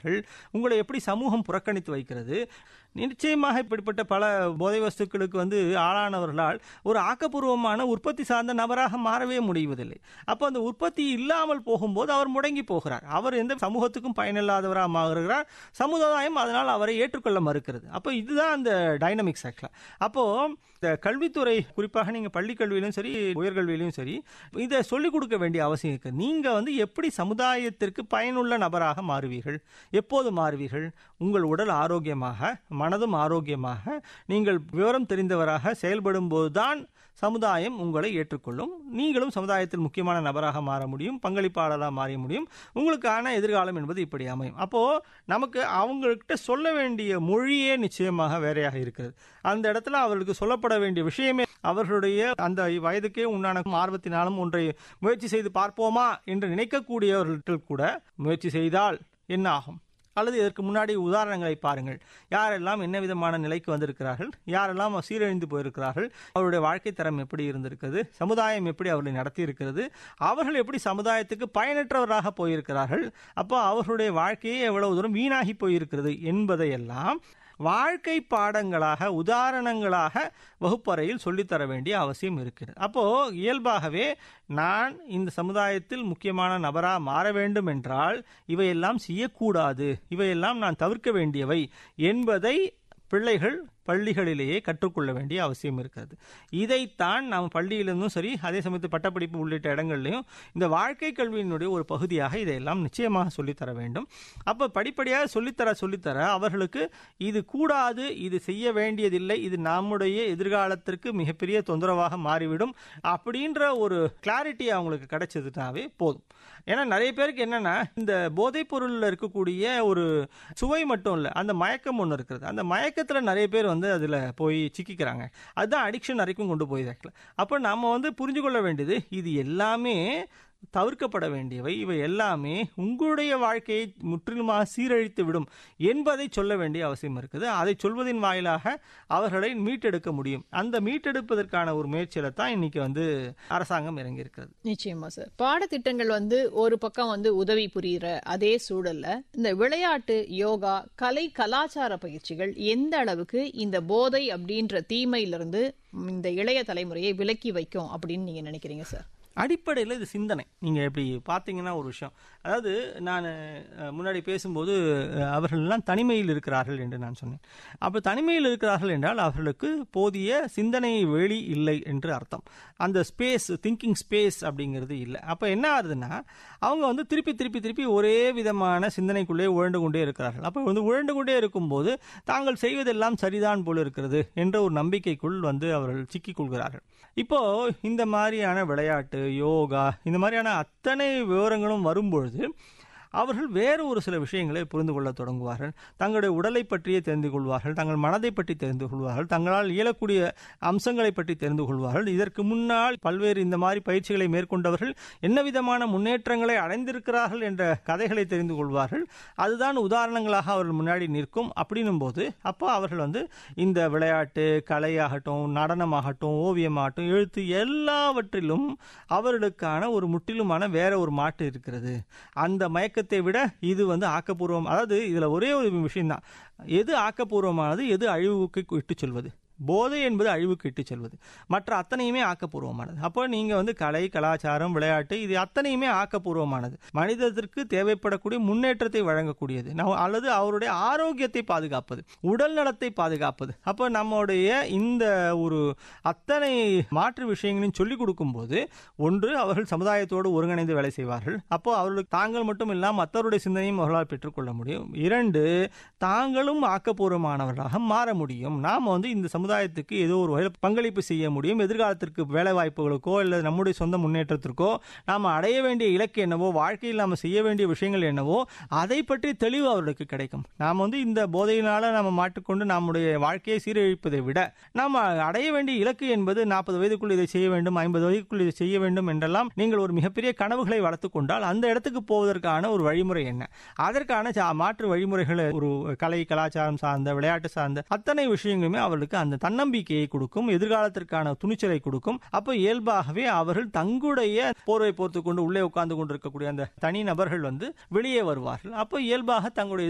இருக்கிறீர்கள், உங்களை எப்படி சமூகம் புறக்கணித்து வைக்கிறது. நிச்சயமாக இப்படிப்பட்ட பல போதை வஸ்துக்களுக்கு ஆளானவர்களால் ஒரு ஆக்கப்பூர்வமான உற்பத்தி சார்ந்த நபராக மாறவே முடிவதில்லை. அப்போ அந்த உற்பத்தி இல்லாமல் போகும்போது அவர் முடங்கி போகிறார். அவர் எந்த சமூகத்துக்கும் பயனில்லாதவராக மாறுகிறார். சமுதாயம் அதனால் அவரை ஏற்றுக்கொள்ள மறுக்கிறது. அப்போ இதுதான் அந்த டைனமிக்ஸ் ஆக்சுவலாக. அப்போ இந்த கல்வித்துறை, குறிப்பாக நீங்க பள்ளி கல்வியிலும் சரி உயர்கல்வியிலும் சரி, இதை சொல்லிக் கொடுக்க வேண்டிய அவசியம் இருக்கு. நீங்க எப்படி சமுதாயத்திற்கு பயனுள்ள நபராக மாறுவீர்கள், எப்போது மாறுவீர்கள்? உங்கள் உடல் ஆரோக்கியமாக, மனதும் ஆரோக்கியமாக, நீங்கள் விவரம் தெரிந்தவராக செயல்படும் போதுதான் சமுதாயம் உங்களை ஏற்றுக்கொள்ளும். நீங்களும் சமுதாயத்தில் முக்கியமான நபராக மாற முடியும், பங்களிப்பாளராக மாற முடியும். உங்களுக்கான எதிர்காலம் என்பது இப்படி அமையும். அப்போ நமக்கு அவங்கள்ட்ட சொல்ல வேண்டிய மொழியே நிச்சயமாக வேறையாக இருக்கிறது. அந்த இடத்துல அவர்களுக்கு சொல்லப்பட வேண்டிய விஷயமே அவர்களுடைய அந்த வயதுக்கே உண்டான ஆர்வத்தினாலும் ஒன்றை முயற்சி செய்து பார்ப்போமா என்று நினைக்கக்கூடியவர்கள் கூட முயற்சி செய்தால் என்ன ஆகும்? அல்லது இதற்கு முன்னாடி உதாரணங்களை பாருங்கள். யாரெல்லாம் என்ன விதமான நிலைக்கு வந்திருக்கிறார்கள், யாரெல்லாம் சீரழிந்து போயிருக்கிறார்கள், அவருடைய வாழ்க்கை தரம் எப்படி இருந்திருக்கிறது, சமுதாயம் எப்படி அவர்களை நடத்தி இருக்கிறது, அவர்கள் எப்படி சமுதாயத்துக்கு பயனற்றவராக போயிருக்கிறார்கள், அப்போ அவர்களுடைய வாழ்க்கையே எவ்வளவு தூரம் வீணாகி போயிருக்கிறது என்பதையெல்லாம் வாழ்க்கை பாடங்களாக, உதாரணங்களாக வகுப்பறையில் சொல்லித்தர வேண்டிய அவசியம் இருக்கிறது. அப்போ இயல்பாகவே நான் இந்த சமுதாயத்தில் முக்கியமான நபராக மாற வேண்டும் என்றால் இவையெல்லாம் செய்யக்கூடாது, இவையெல்லாம் நான் தவிர்க்க வேண்டியவை என்பதை பிள்ளைகள் பள்ளிகளிலேயே கற்றுக்கொள்ள வேண்டிய அவசியம் இருக்கிறது. இதைத்தான் நாம் பள்ளியிலிருந்தும் சரி, அதே சமயத்தில் பட்டப்படிப்பு உள்ளிட்ட இடங்கள்லையும் இந்த வாழ்க்கை கல்வியினுடைய ஒரு பகுதியாக இதையெல்லாம் நிச்சயமாக சொல்லித்தர வேண்டும். அப்போ படிப்படியாக சொல்லித்தர அவர்களுக்கு இது கூடாது, இது செய்ய வேண்டியதில்லை, இது நம்முடைய எதிர்காலத்திற்கு மிகப்பெரிய தொந்தரவாக மாறிவிடும் அப்படின்ற ஒரு கிளாரிட்டி அவங்களுக்கு கிடைச்சதுனாவே போதும். ஏன்னா நிறைய பேருக்கு என்னன்னா, இந்த போதைப் பொருளில் இருக்கக்கூடிய ஒரு சுவை மட்டும் இல்லை, அந்த மயக்கம் ஒன்று இருக்கிறது. அந்த மயக்கத்தில் நிறைய பேர் அதுல போய் சிக்கிக்கிறாங்க. அதுதான் அடிக்ஷன் வரைக்கும் கொண்டு போய். அப்ப நாம புரிஞ்சு கொள்ள வேண்டியது, இது எல்லாமே தவிர்க்கப்பட வேண்டியவை, இவை எல்லாமே உங்களுடைய வாழ்க்கையை முற்றிலுமாக சீரழித்து விடும் என்பதை சொல்ல வேண்டிய அவசியம் இருக்குது. அதை சொல்வதன் வாயிலாக அவர்களை மீட்டெடுக்க முடியும். அந்த மீட்டெடுப்பதற்கான ஒரு முயற்சியில தான் இன்னைக்கு அரசாங்கம் இறங்கி இருக்கிறது. நிச்சயமா சார். பாடத்திட்டங்கள் ஒரு பக்கம் உதவி புரிகிற அதே சூழல்ல இந்த விளையாட்டு, யோகா, கலை, கலாச்சார பயிற்சிகள் எந்த அளவுக்கு இந்த போதை அப்படின்ற தீமையிலிருந்து இந்த இளைய தலைமுறையை விலக்கி வைக்கும் அப்படின்னு நீங்க நினைக்கிறீங்க சார்? அடிப்படையில் இது சிந்தனை. நீங்கள் எப்படி பார்த்தீங்கன்னா ஒரு விஷயம், அதாவது நான் முன்னாடி பேசும்போது அவர்களெல்லாம் தனிமையில் இருக்கிறார்கள் என்று நான் சொன்னேன். அப்போ தனிமையில் இருக்கிறார்கள் என்றால் அவர்களுக்கு போதிய சிந்தனை வெளி இல்லை என்று அர்த்தம். அந்த ஸ்பேஸ், திங்கிங் ஸ்பேஸ் அப்படிங்கிறது இல்லை. அப்போ என்ன ஆகுதுன்னா, அவங்க திருப்பி ஒரே விதமான சிந்தனைக்குள்ளே உழண்டு கொண்டே இருக்கிறார்கள். அப்போ உழண்டு கொண்டே இருக்கும்போது தாங்கள் செய்வதெல்லாம் சரிதான் போல இருக்கிறது என்ற ஒரு நம்பிக்கைக்குள் அவர்கள் சிக்கிக் கொள்கிறார்கள். இப்போ இந்த மாதிரியான விளையாட்டு, யோகா, இந்த மாதிரியான அத்தனை விவரங்களும் வரும்பொழுது அவர்கள் வேறு ஒரு சில விஷயங்களை புரிந்து கொள்ள தொடங்குவார்கள். தங்களுடைய உடலை பற்றியே தெரிந்து கொள்வார்கள், தங்கள் மனதை பற்றி தெரிந்து கொள்வார்கள், தங்களால் இயலக்கூடிய அம்சங்களை பற்றி தெரிந்து கொள்வார்கள். இதற்கு முன்னால் பல்வேறு இந்த மாதிரி பயிற்சிகளை மேற்கொண்டவர்கள் என்ன விதமான முன்னேற்றங்களை அடைந்திருக்கிறார்கள் என்ற கதைகளை தெரிந்து கொள்வார்கள். அதுதான் உதாரணங்களாக அவர்கள் முன்னாடி நிற்கும். அப்படின்னும் போது அப்போ அவர்கள் இந்த விளையாட்டு, கலையாகட்டும், நடனமாகட்டும், ஓவியமாகட்டும், எழுத்து, எல்லாவற்றிலும் அவர்களுக்கான ஒரு முற்றிலுமான வேற ஒரு மாட்டு இருக்கிறது. அந்த மயக்க விட இது ஆக்கப்பூர்வம். அதாவது இதுல ஒரே ஒரு விஷயம் தான், எது ஆக்கப்பூர்வமானது, எது அழிவுக்கு இட்டு செல்வது. போதை என்பது அழிவுக்கு இட்டு செல்வது, மற்ற அத்தனையுமே ஆக்கப்பூர்வமானது. அப்போ நீங்க கலை, கலாச்சாரம், விளையாட்டு, இது அத்தனையுமே ஆக்கப்பூர்வமானது, மனிதத்திற்கு தேவைப்படக்கூடிய முன்னேற்றத்தை வழங்கக்கூடியது, அல்லது அவருடைய ஆரோக்கியத்தை பாதுகாப்பது, உடல் நலத்தை பாதுகாப்பது. அப்போ நம்முடைய இந்த ஒரு அத்தனை மாற்று விஷயங்களையும் சொல்லிக் கொடுக்கும் போது, ஒன்று அவர்கள் சமுதாயத்தோடு ஒருங்கிணைந்து வேலை செய்வார்கள். அப்போ அவர்களுக்கு தாங்கள் மட்டும் இல்லாமல் மற்றவருடைய சிந்தனையும் அவர்களால் பெற்றுக்கொள்ள முடியும். இரண்டு, தாங்களும் ஆக்கப்பூர்வமானவர்களாக மாற முடியும். நாம இந்த சமுதாயத்துக்கு ஏதோ ஒரு வகையில் பங்களிப்பு செய்ய முடியும். எதிர்காலத்திற்கு வேலை வாய்ப்புகளுக்கோ இல்லை நம்முடைய சொந்த முன்னேற்றத்திற்கோ நாம் அடைய வேண்டிய இலக்கு என்னவோ, வாழ்க்கையில் நாம் செய்ய வேண்டிய விஷயங்கள் என்னவோ, அதை பற்றி தெளிவு அவர்களுக்கு கிடைக்கும். நாம் இந்த போதையினால நாம் மாட்டிக்கொண்டு நம்முடைய வாழ்க்கையை சீரழிப்பதை விட நாம் அடைய வேண்டிய இலக்கு என்பது 40 வயதுக்குள் இதை செய்ய வேண்டும், 50 வயதுக்குள் இதை செய்ய வேண்டும் என்றெல்லாம் நீங்கள் ஒரு மிகப்பெரிய கனவுகளை வளர்த்துக் கொண்டால் அந்த இடத்துக்கு போவதற்கான ஒரு வழிமுறை என்ன, அதற்கான மாற்று வழிமுறைகளை ஒரு கலை, கலாச்சாரம் சார்ந்த, விளையாட்டு சார்ந்த அத்தனை விஷயங்களுமே அவர்களுக்கு அந்த தன்னம்பிக்கையை கொடுக்கும், எதிர்காலத்திற்கான துணிச்சலை கொடுக்கும். அப்போ இயல்பாகவே அவர்கள் தங்களுடைய போர்வை போர்த்துக் கொண்டு உள்ளே உட்கார்ந்து கொண்டிருக்கக்கூடிய அந்த தனி நபர்கள் வெளியே வருவார்கள். அப்போ இயல்பாக தங்களுடைய